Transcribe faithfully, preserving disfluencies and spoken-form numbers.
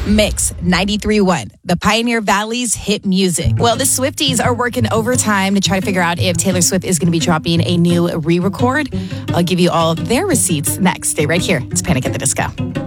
Mix ninety-three point one, the Pioneer Valley's hit music. Well, the Swifties are working overtime to try to figure out if Taylor Swift is going to be dropping a new re-record. I'll give you all their receipts next. Stay right here. It's Panic at the Disco.